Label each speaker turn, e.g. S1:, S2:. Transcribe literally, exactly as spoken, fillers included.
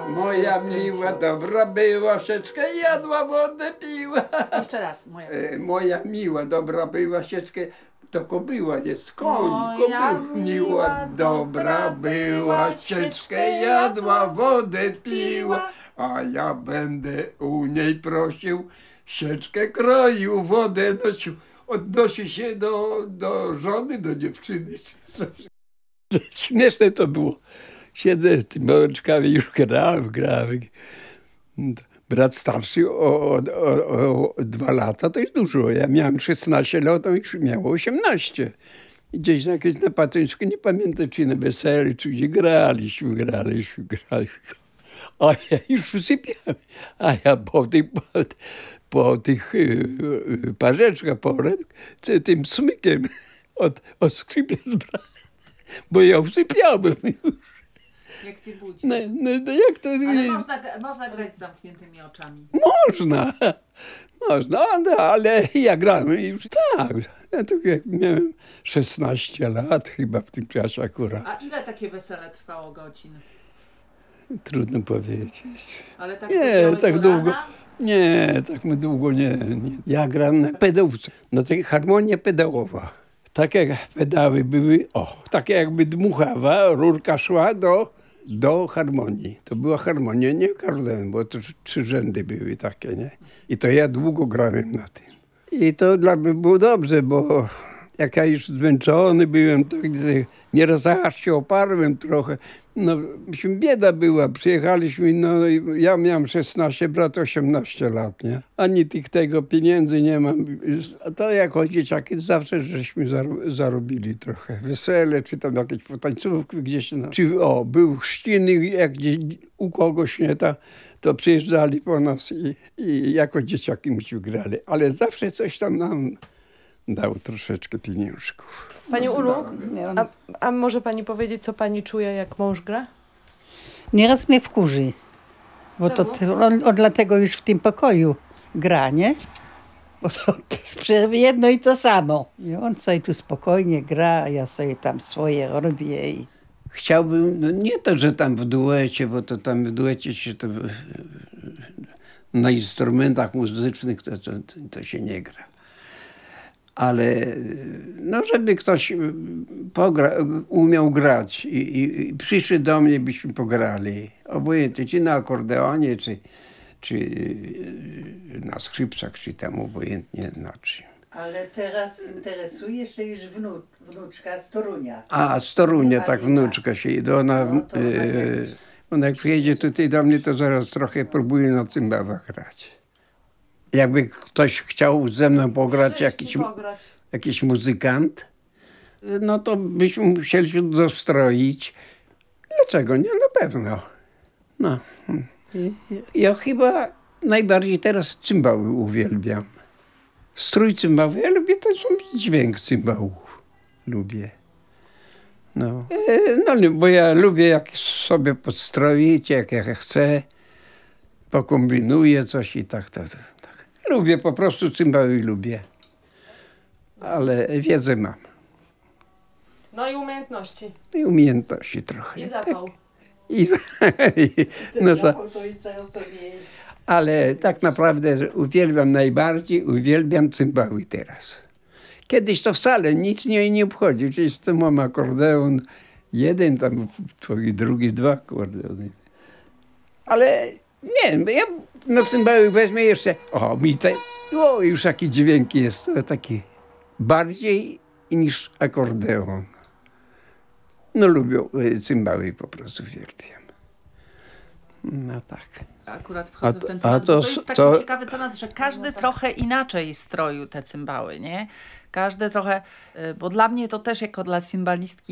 S1: Moja miła, dobra była, sieczkę jadła, wodę piła.
S2: Jeszcze raz, moja.
S1: E, Moja miła, dobra była, sieczkę, to kobyła jest, koń,
S2: Moja
S1: kobyła miła, dobra była, sieczkę jadła, wodę piła, a ja będę u niej prosił, sieczkę kroił, wodę nosił. Odnosi się do, do żony, do dziewczyny. Śmieszne to było. Siedzę z tymi oczkami, już grałem, grałem. Brat starszy o, o, o, o dwa lata to jest dużo. Ja miałem szesnaście lat, on już miał osiemnaście. I gdzieś na jakieś na Patyńsku, nie pamiętam czy na weselu, czy gdzie graliśmy, graliśmy, graliśmy. A ja już usypiałem. A ja po tych, po, po tych yy, parzeczkach, po tym smykiem od, od skrzydła zbrałem. Bo ja usypiałem już.
S2: Jak cię budzi.
S1: No, no, no jak to...
S2: Ale można, można grać z zamkniętymi oczami.
S1: Można, można, no, ale ja grałem już tak. Ja to jak miałem szesnaście lat chyba w tym czasie akurat.
S2: A ile takie wesele trwało godzin?
S1: Trudno powiedzieć.
S2: Ale tak
S1: Nie,
S2: do
S1: tak
S2: do
S1: długo.
S2: rana?
S1: Nie, tak my długo nie, nie. Ja gram na pedałce, na tej harmonia pedałowa. Takie pedały były, o, takie jakby dmuchawa, rurka szła do, do harmonii. To była harmonia, nie akordeon, bo to trzy rzędy były takie, nie? I to ja długo grałem na tym. I to dla mnie było dobrze, bo jak ja już zmęczony byłem, tak nieraz aż się oparłem trochę. No, myśmy, bieda była, przyjechaliśmy, no ja miałem szesnaście, brat osiemnaście lat, nie? Ani tych tego pieniędzy nie mam. A to jako dzieciaki zawsze żeśmy zarobili trochę. Wesele, czy tam jakieś potańcówki gdzieś, no. Czy o, był chrzciny, jak gdzieś u kogoś, nie, ta, to przyjeżdżali po nas i, i jako dzieciaki myśmy grali. Ale zawsze coś tam nam dał troszeczkę pieniążków.
S3: Pani Ulu, a, a może pani powiedzieć, co pani czuje, jak mąż gra?
S4: Nieraz mnie wkurzy, bo to on, on dlatego już w tym pokoju gra, nie? Bo to jedno i to samo. I on sobie tu spokojnie gra, a ja sobie tam swoje robię. I...
S1: Chciałbym, no nie to, że tam w duecie, bo to tam w duecie się to na instrumentach muzycznych to, to, to się nie gra. Ale no, żeby ktoś pogra, umiał grać i, i, i przyszedł do mnie, byśmy pograli. Obojętnie, czy na akordeonie, czy, czy na skrzypcach, czy tam obojętnie na czym.
S4: Ale teraz interesuje się już wnu, wnuczka z Torunia.
S1: A, z Torunia, tak, wnuczka się. To ona, no, to ona, e, ona jak przyjedzie tutaj do mnie, to zaraz trochę próbuje na cymbałach grać. Jakby ktoś chciał ze mną pograć, jakiś,
S3: pograć,
S1: jakiś muzykant, no to byśmy musieli się dostroić. Dlaczego nie? Na pewno. No. Ja chyba najbardziej teraz cymbały uwielbiam. Strój cymbały, ja lubię ten dźwięk cymbałów. Lubię. No. no, bo ja lubię jak sobie podstroić, jak ja chcę, pokombinuję coś i tak, tak, tak. Lubię, po prostu cymbały lubię, ale wiedzę mam.
S3: No i umiejętności.
S1: I umiejętności trochę.
S3: I zapał.
S1: Tak. I, i, no, za,
S4: To jest co to wie.
S1: ale tak naprawdę uwielbiam najbardziej, uwielbiam cymbały teraz. Kiedyś to wcale nic mnie nie obchodzi. Oczywiście to mam akordeon, jeden tam, twoi drugi dwa akordeony. Ale nie, ja na cymbały wezmę jeszcze, o, mi te, o, już taki dźwięk jest, to taki bardziej niż akordeon. No lubię cymbały, po prostu uwielbiam. No tak.
S2: Akurat wchodzę
S1: A
S2: w ten
S1: to- a
S2: temat,
S1: to
S2: bo to jest taki
S1: to-
S2: ciekawy temat, że każdy trochę inaczej stroił te cymbały, nie? Każdy trochę, y, bo dla mnie to też jako dla cymbalistki